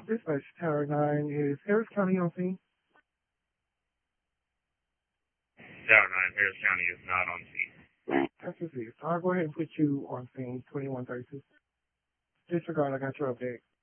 Dispatch Tower 9, is Harris County on scene? Tower 9, Harris County is not on scene. That's just it. I'll go ahead and put you on scene, 2132. Disregard, I got your update.